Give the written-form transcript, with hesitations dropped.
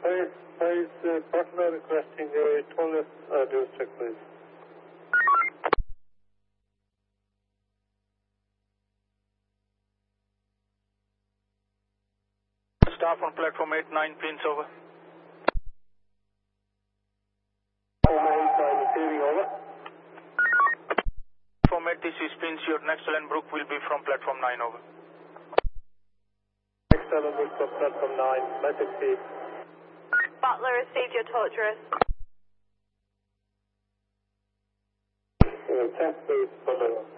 Butler requesting a tollness dual check, please. Staff on platform 89, pins over. Platform 89 receiving, over. Platform 8, this is pins. Your next Ellenbrook will be from platform 9, over. Next Ellenbrook from platform 9, message feed. Butler received your torturous. Check, please, Butler.